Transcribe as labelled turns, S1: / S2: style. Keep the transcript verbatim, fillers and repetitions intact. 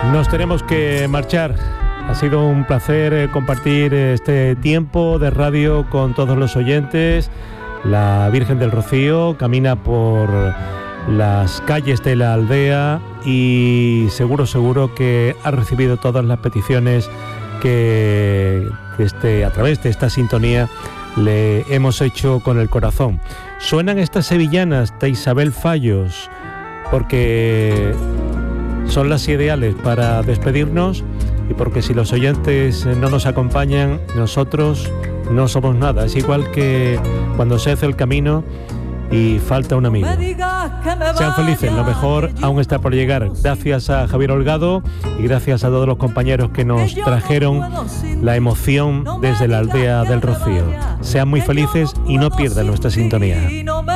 S1: Nos tenemos que marchar. Ha sido un placer compartir este tiempo de radio con todos los oyentes. La Virgen del Rocío camina por las calles de la aldea y seguro, seguro que ha recibido todas las peticiones que este, a través de esta sintonía le hemos hecho con el corazón. Suenan estas sevillanas de Isabel Fallos porque son las ideales para despedirnos y porque si los oyentes no nos acompañan, nosotros no somos nada. Es igual que cuando se hace el camino y falta un amigo. Sean felices, lo mejor aún está por llegar. Gracias a Javier Holgado y gracias a todos los compañeros que nos trajeron la emoción desde la aldea del Rocío. Sean muy felices y no pierdan nuestra sintonía.